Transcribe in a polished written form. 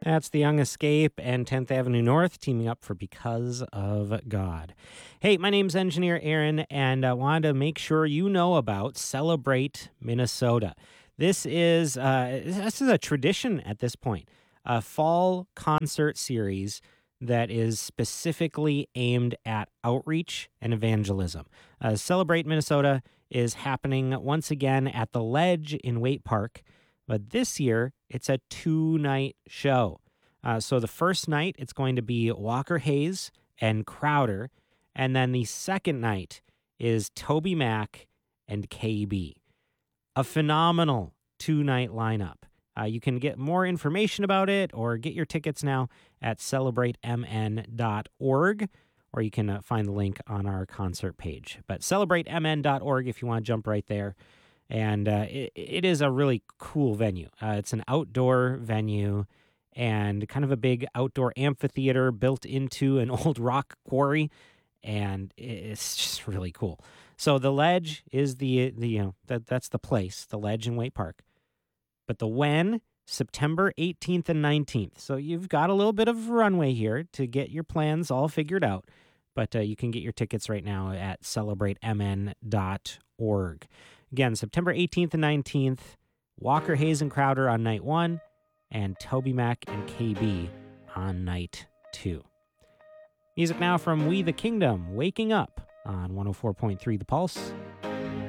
That's The Young Escape and 10th Avenue North teaming up for Because of God. Hey, my name's Engineer Aaron, and I wanted to make sure you know about Celebrate Minnesota. This is a tradition at this point, a fall concert series that is specifically aimed at outreach and evangelism. Celebrate Minnesota is happening once again at the Ledge in Waite Park. But this year, it's a 2-night show. So the first night, it's going to be Walker Hayes and Crowder. And then the second night is Toby Mac and KB. A phenomenal 2-night lineup. You can get more information about it or get your tickets now at celebratemn.org, or you can find the link on our concert page. But celebratemn.org if you want to jump right there. And it is a really cool venue. It's an outdoor venue and kind of a big outdoor amphitheater built into an old rock quarry, and it's just really cool. So the Ledge is that's the place, the Ledge in Waite Park. But the when, September 18th and 19th. So you've got a little bit of runway here to get your plans all figured out. But you can get your tickets right now at celebratemn.org. Again, September 18th and 19th, Walker Hayes and Crowder on night 1, and Toby Mac and KB on night 2. Music now from We the Kingdom, Waking Up on 104.3 The Pulse.